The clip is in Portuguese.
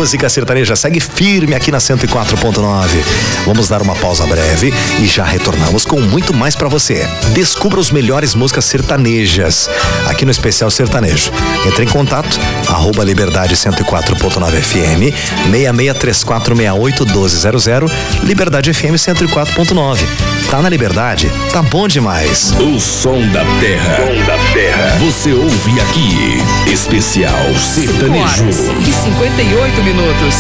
música sertaneja segue firme aqui na 104.9. Vamos dar uma pausa breve e já retornamos com muito mais pra você. Descubra os melhores músicas sertanejas aqui no Especial Sertanejo. Entre em contato, @Liberdade 104.9 FM, 6634681200, Liberdade FM 104.9. Tá na Liberdade? Tá bom demais. O som da terra. Você ouve aqui. Especial Sertanejo. 5 horas e 58 minutos.